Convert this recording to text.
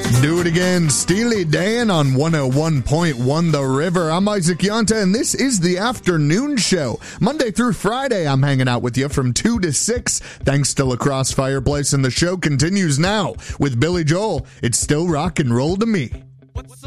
Do it again, Steely Dan on 101.1 The River. I'm Isaac Yonta, and this is the afternoon show. Monday through Friday, I'm hanging out with you from 2 to 6, thanks to Lacrosse Fireplace, and the show continues now with Billy Joel. It's still rock and roll to me. What's the